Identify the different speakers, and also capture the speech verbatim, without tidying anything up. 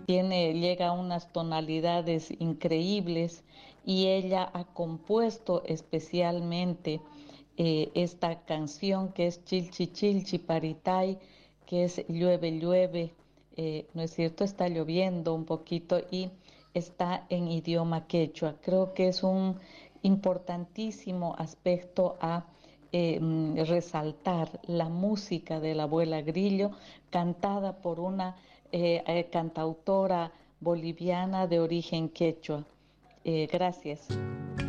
Speaker 1: tiene, llega a unas tonalidades increíbles y ella ha compuesto especialmente eh, esta canción que es Chilchi Chilchi Paritay, que es llueve, llueve, eh, ¿no es cierto? Está lloviendo un poquito y está en idioma quechua. Creo que es un importantísimo aspecto a eh, mm, resaltar la música de la abuela Grillo, cantada por una eh, eh, cantautora boliviana de origen quechua. Eh, gracias.